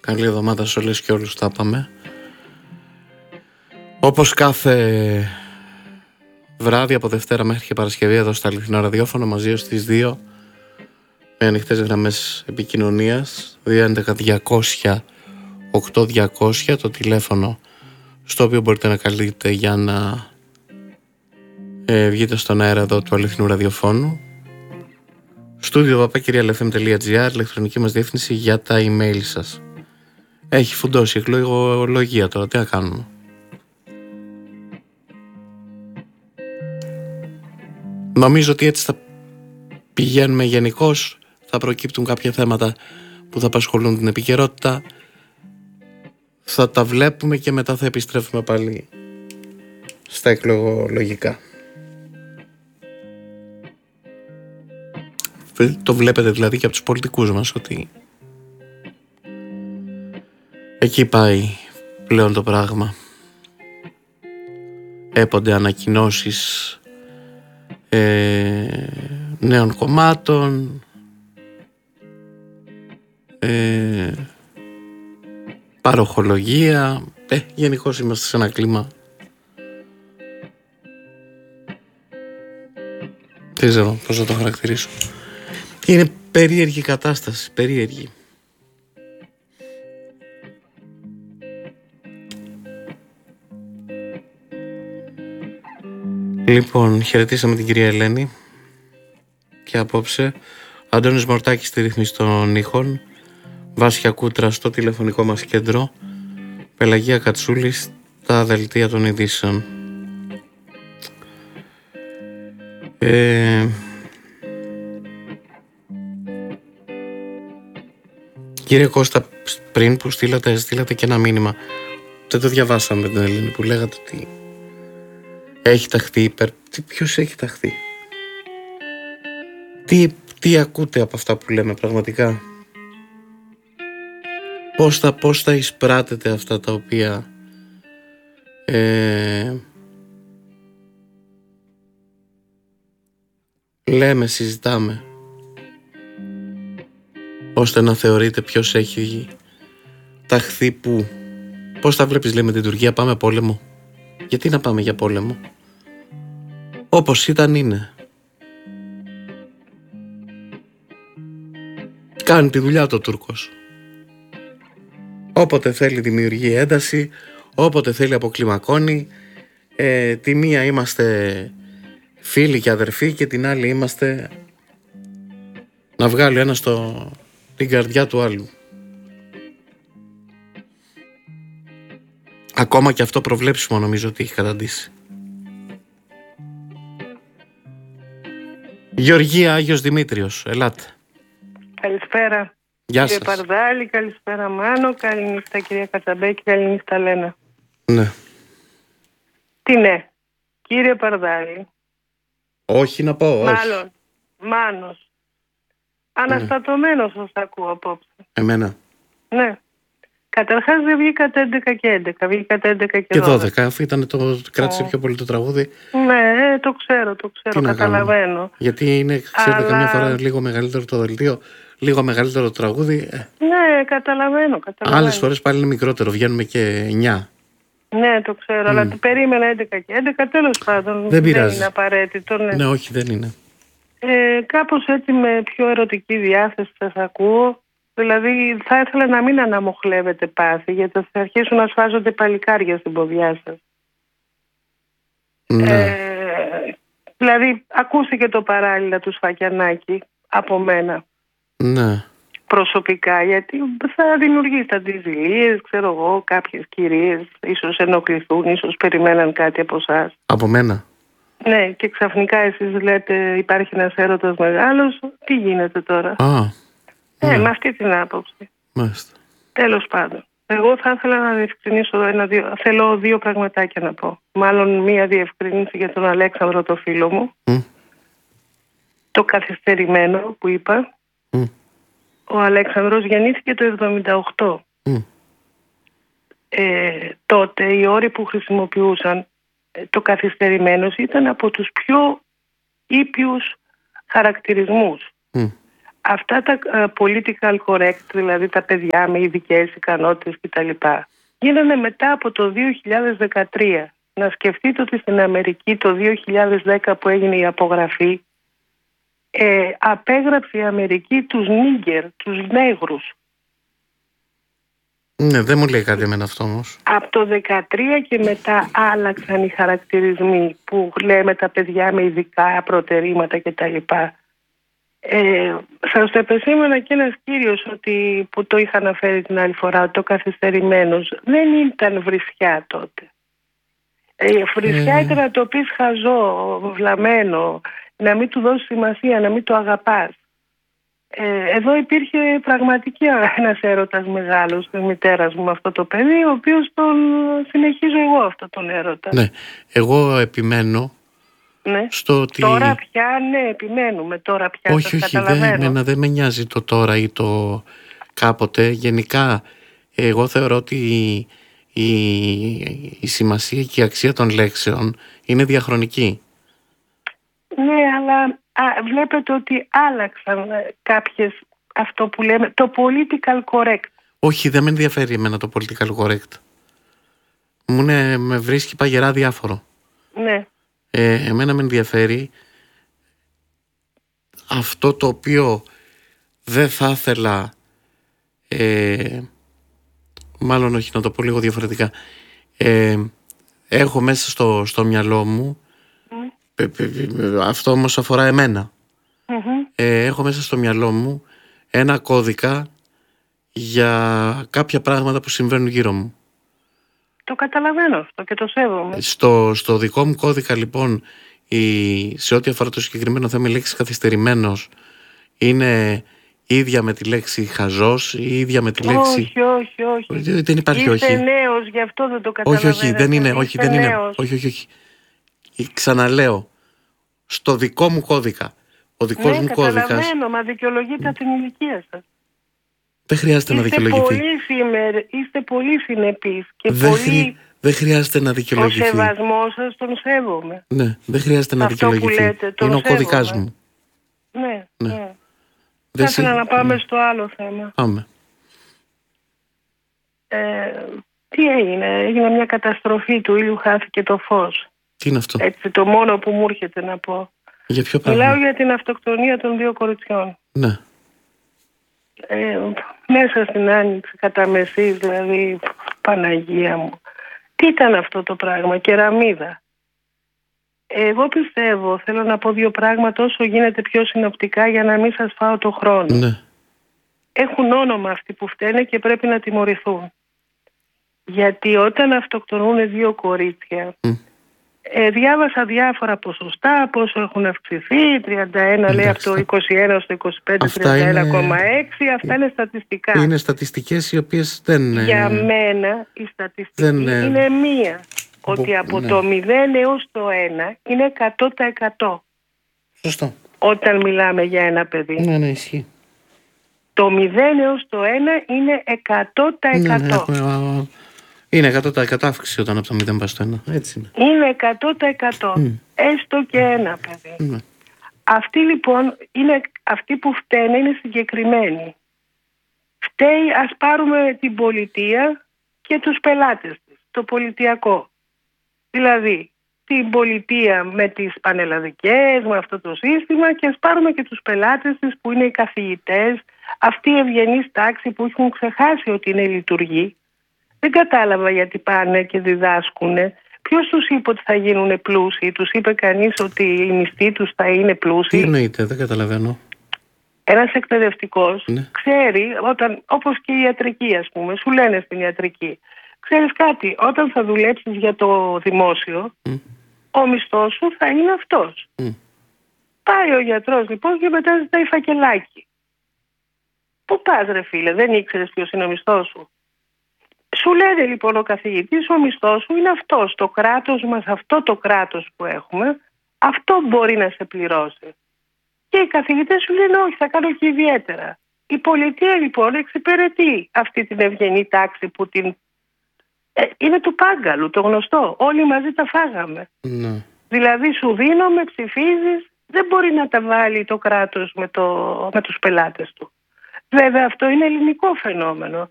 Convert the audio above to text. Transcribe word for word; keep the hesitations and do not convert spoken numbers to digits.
Καλή εβδομάδα σε όλες και όλους, τα πάμε. Όπως κάθε βράδυ από Δευτέρα μέχρι και Παρασκευή εδώ στα Αληθινό Ραδιόφωνο, μαζί ως τις δύο, με ανοιχτές γραμμές επικοινωνίας δύο έντεκα διακόσια οκτώ διακόσια, το τηλέφωνο στο οποίο μπορείτε να καλείτε για να ε, βγείτε στον αέρα εδώ του Αληθινού Ραδιοφώνου. Στούντιο παπάκυριαλεφm.gr, ηλεκτρονική μας διεύθυνση για τα email σας. Έχει φουντώσει η εκλογολογία τώρα, τι να κάνουμε. Νομίζω ότι έτσι θα πηγαίνουμε γενικώς, θα προκύπτουν κάποια θέματα που θα απασχολούν την επικαιρότητα, θα τα βλέπουμε και μετά θα επιστρέφουμε πάλι στα εκλογολογικά. Το βλέπετε δηλαδή και από τους πολιτικούς μας ότι εκεί πάει πλέον το πράγμα. Έπονται ανακοινώσεις ε, νέων κομμάτων, ε, παροχολογία, ε, γενικώς είμαστε σε ένα κλίμα, δεν ξέρω πώς θα το χαρακτηρίσω. Είναι περίεργη κατάσταση, περίεργη. Λοιπόν, χαιρετήσαμε την κυρία Ελένη και απόψε Αντώνης Μορτάκης στη ρύθμιση των ήχων, Βάσια Κούτρα στο τηλεφωνικό μας κέντρο, Πελαγία Κατσούλη στα δελτία των ειδήσεων. Ε... Κύριε Κώστα, πριν που στείλατε, στείλατε και ένα μήνυμα, δεν το διαβάσαμε με την Ελένη, που λέγατε ότι έχει ταχθεί υπέρ... Τι, ποιος έχει ταχθεί? Τι, τι ακούτε από αυτά που λέμε πραγματικά? Πώς θα, πώς θα εισπράτετε αυτά τα οποία ε, λέμε, συζητάμε, ώστε να θεωρείτε ποιος έχει ταχθεί που? Πώς θα βλέπεις, λέμε, την Τουρκία, πάμε πόλεμο? Γιατί να πάμε για πόλεμο? Όπως ήταν είναι. Κάνει τη δουλειά του ο Τούρκος. Όποτε θέλει δημιουργεί ένταση, όποτε θέλει αποκλιμακώνει. Ε, τη μία είμαστε φίλοι και αδερφοί και την άλλη είμαστε να βγάλει ένα στο, την καρδιά του άλλου. Ακόμα και αυτό προβλέψιμο νομίζω ότι έχει καταντήσει. Γεωργία, Άγιος Δημήτριος, ελάτε. Καλησπέρα. Γεια κύριε σας. Παρδάλη, καλησπέρα Μάνο, καληνύχτα κυρία Κατσαμπέκη, καληνύχτα Λένα. Ναι. Τι ναι, κύριε Παρδάλη. Όχι να πω, όχι. Μάλλον, Μάνος. Αναστατωμένος σας ακούω απόψε. Εμένα. Ναι. Καταρχάς δεν βγήκατε έντεκα και έντεκα, βγήκατε έντεκα και, Και δώδεκα. δώδεκα, αφού ήταν το, κράτησε Oh. πιο πολύ το τραγούδι. Ναι, το ξέρω, το ξέρω, Τι να καταλαβαίνω. κάνουμε. Γιατί είναι, ξέρετε, Αλλά... καμιά φορά λίγο μεγαλύτερο το δελτίο, λίγο μεγαλύτερο το τραγούδι. Ε, Ναι, καταλαβαίνω, καταλαβαίνω. άλλες φορές πάλι είναι μικρότερο, βγαίνουμε και εννιά. Ναι, το ξέρω, mm. αλλά περίμενα έντεκα και έντεκα, τέλος πάντων. Δεν πειράζει. είναι απαραίτητο, ναι. Ναι, όχι, δεν είναι. Ε, κάπως έτσι με πιο ερωτική διάθεση σας ακούω. Δηλαδή θα ήθελα να μην αναμοχλεύετε πάθη, γιατί θα αρχίσουν να σφάζονται παλικάρια στην ποδιά σας. Ναι. Ε, δηλαδή ακούστηκε το παράλληλα του Σφακιανάκη από μένα. Ναι. Προσωπικά, γιατί θα δημιουργήσει αντιζηλίες, ξέρω εγώ, κάποιες κυρίες ίσως ενοχληθούν, ίσως περιμέναν κάτι από εσάς. Από μένα. Ναι, και ξαφνικά εσείς λέτε υπάρχει ένας έρωτας μεγάλος, τι γίνεται τώρα? Α, Ε, ναι. με αυτή την άποψη. Μάλιστα. Τέλος πάντων. Εγώ θα ήθελα να διευκρινίσω ένα, δύο, θέλω δύο πραγματάκια να πω. Μάλλον μία διευκρινίση για τον Αλέξανδρο, το φίλο μου. Mm. Το καθυστερημένο που είπα. Mm. Ο Αλέξανδρος γεννήθηκε το εβδομήντα οκτώ. Mm. Ε, τότε οι όροι που χρησιμοποιούσαν ε, το καθυστερημένος ήταν από τους πιο ήπιους χαρακτηρισμούς. Mm. αυτά τα uh, political correct, δηλαδή τα παιδιά με ειδικές ικανότητες κτλ. Γίνανε μετά από το δύο χιλιάδες δεκατρία. Να σκεφτείτε ότι στην Αμερική το δύο χιλιάδες δέκα που έγινε η απογραφή, ε, απέγραψε η Αμερική τους νίγκερ, τους νέγρους. Ναι, δεν μου λέει κάτι εμένα αυτό όμως. Από το δεκατρία και μετά άλλαξαν οι χαρακτηρισμοί που λέμε τα παιδιά με ειδικά προτερήματα κτλ. Ε, σας το επεσήμανα και ένας κύριος ότι, που το είχα αναφέρει την άλλη φορά, ότι ο καθυστερημένος δεν ήταν βρισιά τότε. Ε, βρισιά ε... ήταν να το πεις χαζό, βλαμμένο, να μην του δώσεις σημασία, να μην το αγαπάς. Ε, εδώ υπήρχε πραγματική ένας έρωτας μεγάλος της μητέρας μου με αυτό το παιδί, ο οποίος τον συνεχίζω εγώ αυτό τον έρωτα. Ναι, εγώ επιμένω. Ναι. Στο ότι... Τώρα πια, ναι, επιμένουμε. Τώρα πια όχι, όχι, δεν, δεν με νοιάζει το τώρα ή το κάποτε. Γενικά, εγώ θεωρώ ότι η, η, η σημασία και η αξία των λέξεων είναι διαχρονική. Ναι, αλλά α, βλέπετε ότι άλλαξαν κάποιες, αυτό που λέμε, το political correct. Όχι, δεν με ενδιαφέρει εμένα το political correct. Μου είναι, με βρίσκει παγερά διάφορο. Ναι. Ε, εμένα με ενδιαφέρει αυτό το οποίο δεν θα ήθελα, ε, μάλλον όχι, να το πω λίγο διαφορετικά, ε, έχω μέσα στο, στο μυαλό μου, mm. αυτό όμως αφορά εμένα, mm-hmm. ε, έχω μέσα στο μυαλό μου ένα κώδικα για κάποια πράγματα που συμβαίνουν γύρω μου. Το καταλαβαίνω αυτό και το σέβομαι. Στο, στο δικό μου κώδικα λοιπόν, η, σε ό,τι αφορά το συγκεκριμένο θέμα, η λέξη καθυστερημένος είναι ίδια με τη λέξη χαζός ή ίδια με τη λέξη... Όχι, όχι, όχι. Δεν υπάρχει Είστε όχι. νέος, γι' αυτό δεν το καταλαβαίνετε. Όχι, όχι, δεν είναι, όχι, δεν είναι. Όχι, όχι, όχι. Ξαναλέω, στο δικό μου κώδικα. Ο δικός ναι, μου κώδικας... Ναι, καταλαβαίνω, μα δικαιολογείτε από την ηλικία σας. Δεν χρειάζεται είστε να δικαιολογηθεί. Πολύ φήμερ, είστε πολύ συνεπείς και δεν, πολύ... χρει... δεν χρειάζεται να δικαιολογηθεί. Ο σεβασμός σας τον σέβομαι. Ναι, δεν χρειάζεται να αυτό δικαιολογηθεί. Λέτε, τον είναι ο σέβομαι. κώδικας μου. Ναι, ναι. ναι. Θα ήθελα συ... να πάμε ναι. στο άλλο θέμα. Πάμε. Ε, τι έγινε, έγινε μια καταστροφή του ήλιου, χάθηκε το φως. Τι είναι αυτό? Έτσι, το μόνο που μου έρχεται να πω. Για ποιο πράγμα? Μιλάω για την αυτοκτονία των δύο κοριτσιών. Ναι. Ε, μέσα στην Άνοιξη, κατά μεσής, δηλαδή, Παναγία μου. Τι ήταν αυτό το πράγμα, κεραμίδα. Εγώ πιστεύω, θέλω να πω δύο πράγματα όσο γίνεται πιο συνοπτικά για να μην σας φάω το χρόνο. Ναι. Έχουν όνομα αυτοί που φταίνε και πρέπει να τιμωρηθούν. Γιατί όταν αυτοκτονούν δύο κορίτσια, mm. ε, διάβασα διάφορα ποσοστά, πόσο έχουν αυξηθεί, τριάντα ένα εντάξει, λέει από το είκοσι ένα στο είκοσι πέντε, τριάντα ένα κόμμα έξι, είναι... αυτά είναι στατιστικά. Είναι στατιστικές οι οποίες δεν... Για μένα η στατιστική δεν... είναι μία. Ότι από ναι. το μηδέν έως το ένα είναι εκατό τοις εκατό. Σωστό. Όταν μιλάμε για ένα παιδί. Ναι, ναι, ισχύει. Το μηδέν έως το ένα είναι εκατό τοις εκατό. Ναι, ναι, είναι εκατό τοις εκατό αύξηση όταν από το μηδέν πάει στο ένα. Έτσι είναι. Είναι εκατό τοις εκατό. Mm. Έστω και ένα παιδί. Mm. Αυτοί λοιπόν, είναι, αυτοί που φταίνε είναι συγκεκριμένοι. Φταίει, ας πάρουμε την πολιτεία και τους πελάτες της, το πολιτιακό. Δηλαδή, την πολιτεία με τις πανελλαδικές, με αυτό το σύστημα και ας πάρουμε και τους πελάτες της που είναι οι καθηγητές, αυτή η ευγενής τάξη που έχουν ξεχάσει ότι είναι λειτουργή. Δεν κατάλαβα γιατί πάνε και διδάσκουνε. Ποιος τους είπε ότι θα γίνουν πλούσιοι? Τους είπε κανείς ότι οι μισθοί τους θα είναι πλούσιοι? Τι εννοείται, δεν καταλαβαίνω. Ένας εκπαιδευτικός ναι. ξέρει, όταν, όπως και η ιατρική ας πούμε, σου λένε στην ιατρική, ξέρεις κάτι, όταν θα δουλέψεις για το δημόσιο, mm. ο μισθός σου θα είναι αυτός. Mm. Πάει ο γιατρός λοιπόν και μετά ζητάει φακελάκι. Πού πας ρε φίλε, δεν ήξερες ποιος είναι ο μισθός σου? Σου λένε λοιπόν ο καθηγητής, ο μισθός σου είναι αυτός. Το κράτος μας, αυτό το κράτος που έχουμε, αυτό μπορεί να σε πληρώσει. Και οι καθηγητές σου λένε όχι, θα κάνω και ιδιαίτερα. Η πολιτεία λοιπόν εξυπηρετεί αυτή την ευγενή τάξη που την... Ε, είναι του πάγκαλου, το γνωστό. Όλοι μαζί τα φάγαμε. Ναι. Δηλαδή σου δίνω, με ψηφίζεις, δεν μπορεί να τα βάλει το κράτος με, το, με τους πελάτες του. Βέβαια αυτό είναι ελληνικό φαινόμενο.